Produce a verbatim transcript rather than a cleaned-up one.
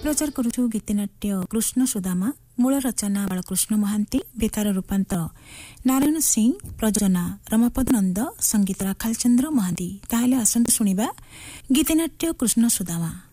ପ୍ରଚାର କରୁଛୁ ଗୀତିନାଟ୍ୟ କୃଷ୍ଣ ସୁଦାମା। ମୂଳ ରଚନା ବାଳକୃଷ୍ଣ ମହାନ୍ତି, ବେତାର ରୂପାନ୍ତର ନାରାୟଣ ସିଂ, ପ୍ରଯୋଜନା ରମାପଦ ନନ୍ଦ, ସଙ୍ଗୀତ ରାଖାଲ ଚନ୍ଦ୍ର ମହାନ୍ତି। ତାହେଲେ ଆସନ୍ତୁ ଶୁଣିବା ଗୀତିନାଟ୍ୟ କୃଷ୍ଣ ସୁଦାମା।